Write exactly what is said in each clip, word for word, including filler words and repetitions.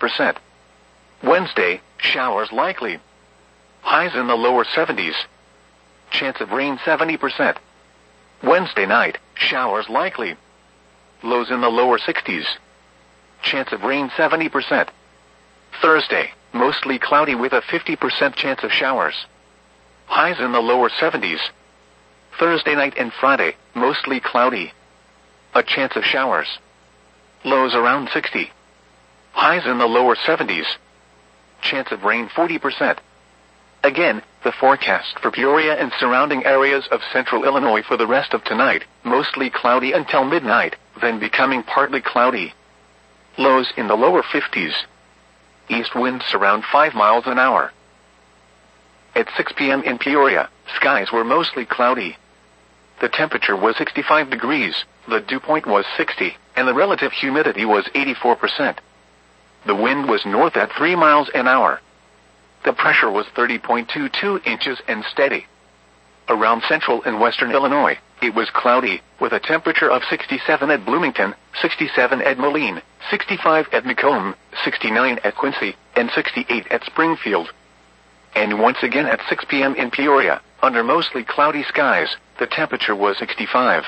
percent. Wednesday, showers likely. Highs in the lower seventies. Chance of rain seventy percent. Wednesday night, showers likely. Lows in the lower sixties. Chance of rain seventy percent. Thursday, mostly cloudy with a fifty percent chance of showers. Highs in the lower seventies. Thursday night and Friday, mostly cloudy. A chance of showers. Lows around sixty. Highs in the lower seventies. Chance of rain forty percent. Again, the forecast for Peoria and surrounding areas of central Illinois for the rest of tonight, mostly cloudy until midnight, then becoming partly cloudy. Lows in the lower fifties. East winds around five miles an hour. At six p.m. in Peoria, skies were mostly cloudy. The temperature was sixty-five degrees, the dew point was sixty, and the relative humidity was eighty-four percent. The wind was north at three miles an hour. The pressure was thirty point two two inches and steady. Around central and western Illinois, it was cloudy, with a temperature of sixty-seven at Bloomington, sixty-seven at Moline, sixty-five at Macomb, sixty-nine at Quincy, and sixty-eight at Springfield. And once again at six p.m. in Peoria, under mostly cloudy skies, the temperature was sixty-five.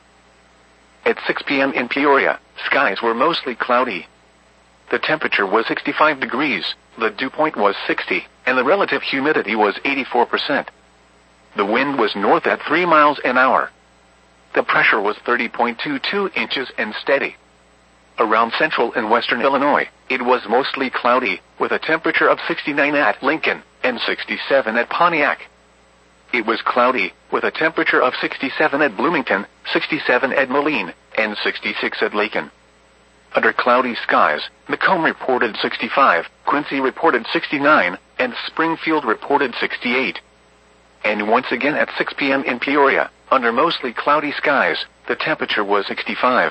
At six p.m. in Peoria, skies were mostly cloudy. The temperature was sixty-five degrees, the dew point was sixty, and the relative humidity was eighty-four percent. The wind was north at three miles an hour. The pressure was thirty point two two inches and steady. Around central and western Illinois, it was mostly cloudy, with a temperature of sixty-nine at Lincoln, and sixty-seven at Pontiac. It was cloudy, with a temperature of sixty-seven at Bloomington, sixty-seven at Moline, and sixty-six at Lincoln. Under cloudy skies, Macomb reported sixty-five, Quincy reported sixty-nine, and Springfield reported sixty-eight. And once again at six p.m. in Peoria, under mostly cloudy skies, the temperature was sixty-five.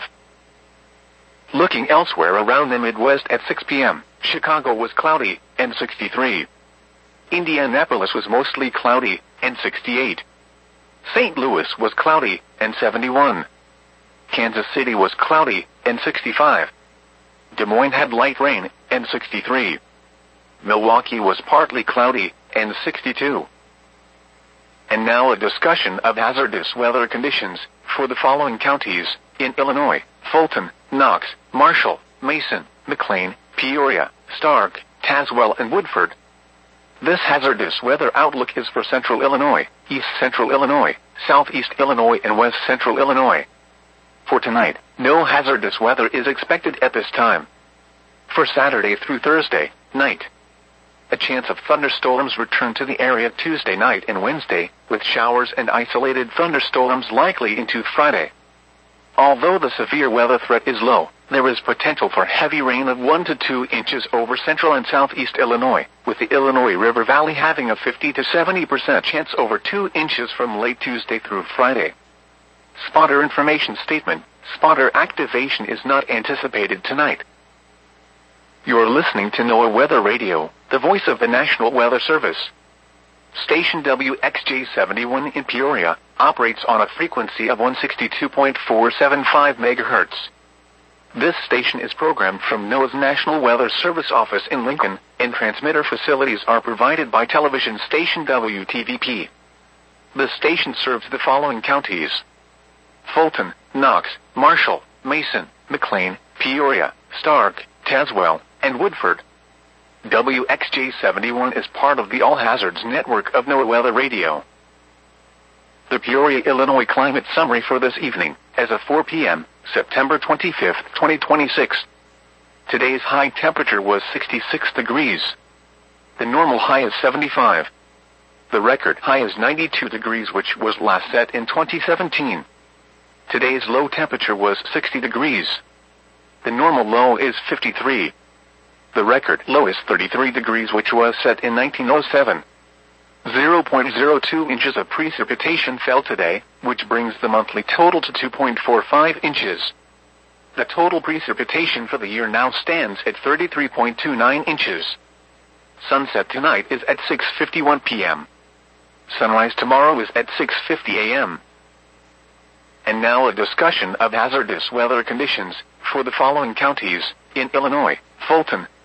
Looking elsewhere around the Midwest at six p.m., Chicago was cloudy, and sixty-three. Indianapolis was mostly cloudy, and sixty-eight. Saint Louis was cloudy, and seventy-one. Kansas City was cloudy, and sixty-five. Des Moines had light rain, and sixty-three. Milwaukee was partly cloudy, and sixty-two. And now a discussion of hazardous weather conditions for the following counties in Illinois: Fulton, Knox, Marshall, Mason, McLean, Peoria, Stark, Tazewell, and Woodford. This hazardous weather outlook is for central Illinois, east central Illinois, southeast Illinois, and west central Illinois. For tonight, no hazardous weather is expected at this time. For Saturday through Thursday night, a chance of thunderstorms return to the area Tuesday night and Wednesday, with showers and isolated thunderstorms likely into Friday. Although the severe weather threat is low, there is potential for heavy rain of one to two inches over central and southeast Illinois, with the Illinois River Valley having a fifty to seventy percent chance over two inches from late Tuesday through Friday. Spotter information statement: spotter activation is not anticipated tonight. You're listening to NOAA Weather Radio, the voice of the National Weather Service. Station W X J seventy-one in Peoria operates on a frequency of one sixty-two point four seven five megahertz. This station is programmed from NOAA's National Weather Service office in Lincoln, and transmitter facilities are provided by television station W T V P. The station serves the following counties: Fulton, Knox, Marshall, Mason, McLean, Peoria, Stark, Tazewell, and Woodford. W X J seventy-one is part of the All Hazards network of NOAA Weather Radio. The Peoria, Illinois climate summary for this evening, as of four p.m., September twenty-fifth, twenty twenty-six. Today's high temperature was sixty-six degrees. The normal high is seventy-five. The record high is ninety-two degrees, which was last set in twenty seventeen. Today's low temperature was sixty degrees. The normal low is fifty-three. The record low is thirty-three degrees, which was set in nineteen oh seven. zero point zero two inches of precipitation fell today, which brings the monthly total to two point four five inches. The total precipitation for the year now stands at thirty-three point two nine inches. Sunset tonight is at six fifty-one p.m. Sunrise tomorrow is at six fifty a.m. And now a discussion of hazardous weather conditions for the following counties in Illinois: Fulton,